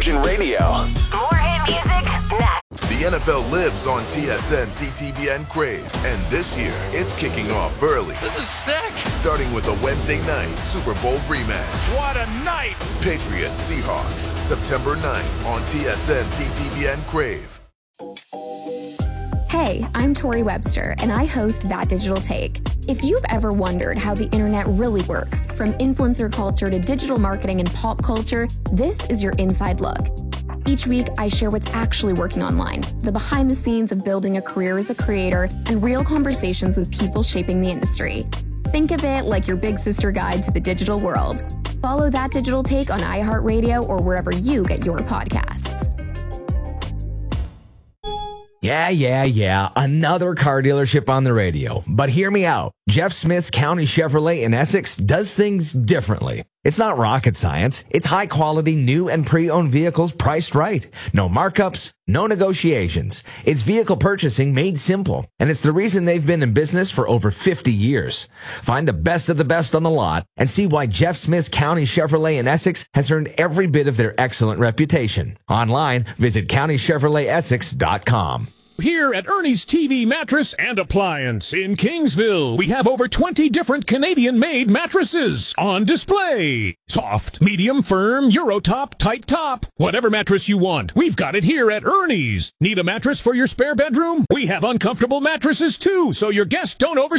Virgin Radio. More hit music next. The NFL lives on TSN, CTVN, Crave. And this year, it's kicking off early. This is sick. Starting with a Wednesday night Super Bowl rematch. What a night! Patriots Seahawks, September 9th on TSN, CTVN, Crave. Hey, I'm Tori Webster, and I host That Digital Take. If you've ever wondered how the internet really works, from influencer culture to digital marketing and pop culture, this is your inside look. Each week, I share what's actually working online, the behind the scenes of building a career as a creator, and real conversations with people shaping the industry. Think of it like your big sister guide to the digital world. Follow That Digital Take on iHeartRadio or wherever you get your podcasts. Yeah. Another car dealership on the radio. But hear me out. Jeff Smith's County Chevrolet in Essex does things differently. It's not rocket science. It's high quality new and pre-owned vehicles priced right. No markups, no negotiations. It's vehicle purchasing made simple. And it's the reason they've been in business for over 50 years. Find the best of the best on the lot and see why Jeff Smith's County Chevrolet in Essex has earned every bit of their excellent reputation. Online, visit countychevroletessex.com. Here at Ernie's TV Mattress and Appliance in Kingsville, we have over 20 different Canadian-made mattresses on display. Soft, medium, firm, Eurotop, tight top. Whatever mattress you want, we've got it here at Ernie's. Need a mattress for your spare bedroom? We have uncomfortable mattresses too, so your guests don't